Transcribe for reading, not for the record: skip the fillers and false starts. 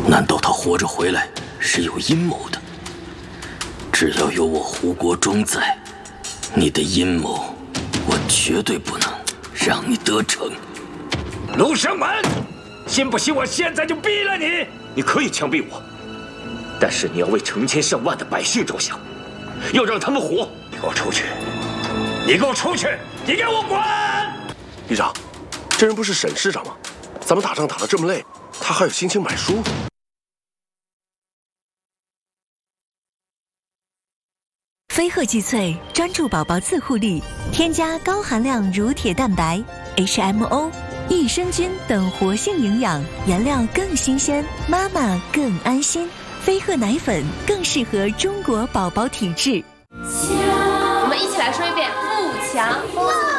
难道他活着回来是有阴谋的？只要有我胡国忠在，你的阴谋我绝对不能让你得逞。 陆生门，信不信我现在就毙了你？ 你可以枪毙我，但是你要为成千上万的百姓着想，要让他们活。 你给我出去！你给我出去！你给我滚！ 议长，这人不是沈市长吗？咱们打仗打得这么累，他还有心情买书？ 飞鹤济萃专注宝宝自护力，添加高含量乳铁蛋白、HMO、益生菌等活性营养，原料更新鲜，妈妈更安心。飞鹤奶粉更适合中国宝宝体质。 我们一起来说一遍：富强。